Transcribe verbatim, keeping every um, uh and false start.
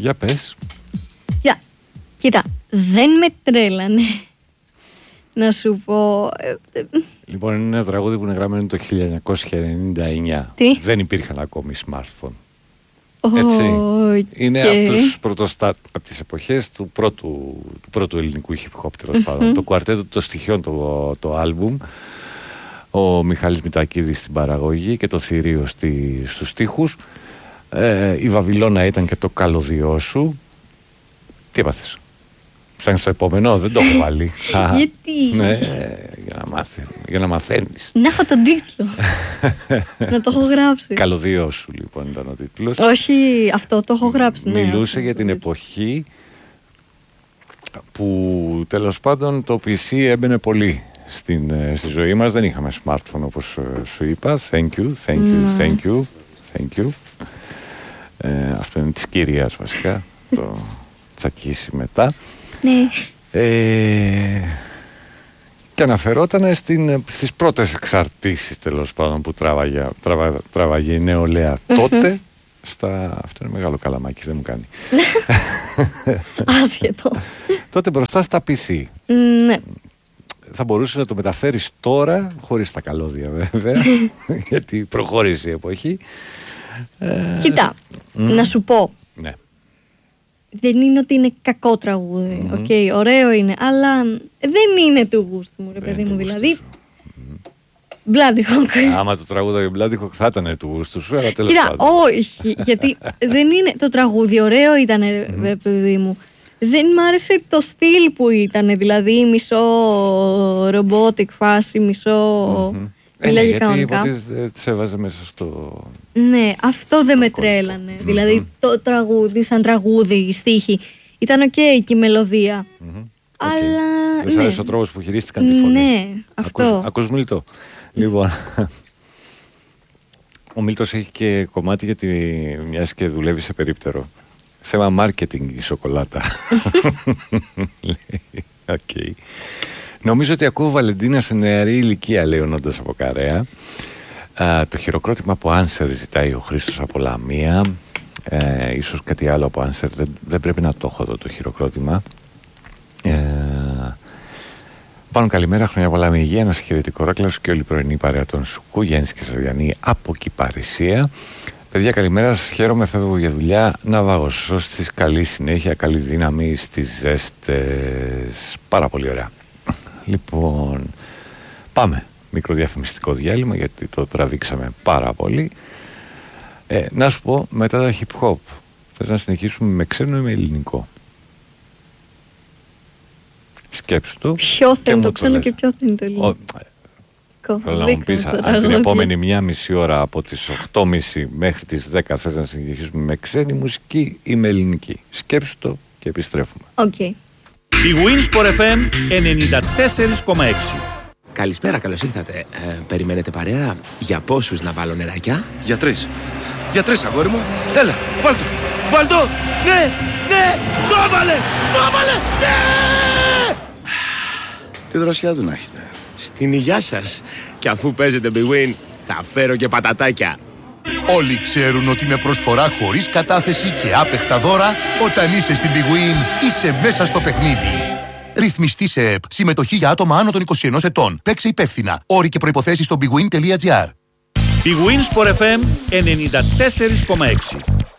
Για πες. Κοίτα, κοίτα, δεν με τρέλανε. Να σου πω. Λοιπόν, είναι ένα τραγούδι που είναι γραμμένο το χίλια εννιακόσια ενενήντα εννιά. Τι? Δεν υπήρχαν ακόμη smartphone. Oh, Έτσι. okay. Είναι από τους πρωτοστά... από τις εποχές του πρώτου, του πρώτου ελληνικού hip hop, τέλος mm-hmm. πάντων. Το κουαρτέτο των στοιχείων, το, το άλμπουμ. Ο Μιχάλης Μητακίδης στην παραγωγή και το Θηρίο στη, στους στίχους. Ε, η Βαβυλώνα ήταν και το καλωδιό σου. Τι έπαθες? Ψάχνεις το επόμενο? Δεν το έχω βάλει. Γιατί? Ναι, για να, μάθει, για να μαθαίνεις. Να έχω τον τίτλο. Να το έχω γράψει. Καλωδιό σου λοιπόν ήταν ο τίτλος. Όχι, αυτό το έχω γράψει. Ναι, μιλούσε αυτό, για την εποχή που τέλος πάντων το πι σι έμπαινε πολύ στην, στη ζωή μας. Δεν είχαμε smartphone όπως σου είπα. Thank you, thank you, thank you, thank you. Ε, αυτό είναι της κυρίας βασικά. Το τσακίσει μετά. Ναι. Ε, και αναφερόταν στην, στις πρώτες εξαρτήσεις τέλος πάντων που τράβαγε, τράβα, τράβαγε η νεολαία τότε. Στα... Αυτό είναι μεγάλο καλαμάκι, δεν μου κάνει. Άσχετο. Τότε μπροστά στα πι σι. Ναι. Θα μπορούσες να το μεταφέρεις τώρα, χωρίς τα καλώδια βέβαια, γιατί προχώρησε η εποχή. Κοίτα, mm. να σου πω. Ναι. Δεν είναι ότι είναι κακό τραγούδι. Mm-hmm. Okay, ωραίο είναι, αλλά δεν είναι του γούστου μου, ρε παιδί μου. Δηλαδή. Bloody Hawk. Άμα το τραγούδι Bloody Hawk θα ήταν του γούστου σου, αλλά τέλος πάντων. Κοίτα, όχι, γιατί δεν είναι. Το τραγούδι ωραίο ήταν, ρε παιδί μου. Δεν μ' άρεσε το στυλ που ήταν, δηλαδή μισό ρομπότικ φάση, μισό. Μιλάγε κανονικά. Γιατί τις έβαζε μέσα στο... Ναι, αυτό δεν με τρέλανε. Mm-hmm. Δηλαδή το τραγούδι, σαν τραγούδι, η στίχη, ήταν οκ okay, και η μελωδία. Mm-hmm. Αλλά... Okay. Δεν σ' άρεσε ο τρόπος που χειρίστηκαν τη φωνή. Ναι, αυτό. Ακούς, ακούς Μίλτο. Λοιπόν, ο Μίλτος έχει και κομμάτι γιατί μιας και δουλεύει σε περίπτερο. Θέμα marketing η σοκολάτα. Οκ. Okay. Νομίζω ότι ακούω Βαλεντίνα σε νεαρή ηλικία, λέει ο Νόντας από Καρέα. Α, το χειροκρότημα από Άνσερ ζητάει ο Χρήστος από Λαμία. Ε, ίσως κάτι άλλο από Άνσερ. Δεν, δεν πρέπει να το έχω εδώ το χειροκρότημα. Ε, Πάνω καλημέρα, χρόνια πολλά με υγεία. Ένα χαιρετικό Ράκλας και όλη η πρωινή παρέα των Σουκού. Γιάννης και Σαβιανή από Κυπαρισία. Παιδιά, καλημέρα σας. Χαίρομαι, φεύγω για δουλειά. Ναυάγος. Ώστης καλή συνέχεια, καλή δύναμη στις ζέστες. Πάρα πολύ ωραία. Λοιπόν, πάμε. Μικρό διαφημιστικό διάλειμμα γιατί το τραβήξαμε πάρα πολύ. Ε, να σου πω, μετά τα hip hop, θες να συνεχίσουμε με ξένο ή με ελληνικό? Σκέψου το. Ποιο θέλει το ξένο και ποιο θέλει το ελληνικό? Θέλω να μου πεις, αν την επόμενη μία μισή ώρα από τις οκτώ και μισή μέχρι τις δέκα θες να συνεχίσουμε με ξένη μουσική ή με ελληνική? Σκέψου το και επιστρέφουμε. Οκ. Okay. Η Winsport εφ εμ ενενήντα τέσσερα κόμμα έξι. Καλησπέρα, καλώς ήρθατε. Ε, περιμένετε παρέα? Για πόσους να βάλω νεράκια? Για τρεις. Για τρεις, αγόρι μου. Έλα, βάλ' το. Βάλ' το. Ναι, ναι. Το έβαλε. Το έβαλε. Ναι. Τι δροσιά του να έχετε. Στην υγειά σας. Και αφού παίζετε Big Win, θα φέρω και πατατάκια. Όλοι ξέρουν ότι με προσφορά χωρίς κατάθεση και άπεχτα δώρα, όταν είσαι στην Big Win, είσαι μέσα στο παιχνίδι. Ρυθμιστή σε ΕΠ. Συμμετοχή για άτομα άνω των είκοσι ενός ετών. Παίξε υπεύθυνα. Όροι και προϋποθέσεις στο bigwin τελεία gr. Η Winsport εφ εμ ενενήντα τέσσερα κόμμα έξι.